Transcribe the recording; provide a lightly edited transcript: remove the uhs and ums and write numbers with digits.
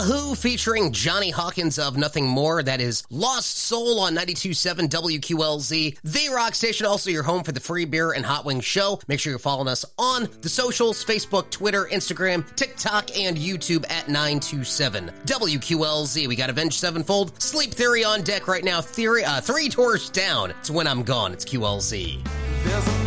Who featuring Johnny Hawkins of Nothing More. That is Lost Soul on 92.7 WQLZ, the rock station. Also your home for the Free Beer and Hot Wings show. Make sure you're following us on the socials, Facebook, Twitter, Instagram, TikTok, and YouTube at 927 WQLZ. We got Avenged Sevenfold, Sleep Theory on deck right now. Three Doors Down. It's When I'm Gone. It's QLZ.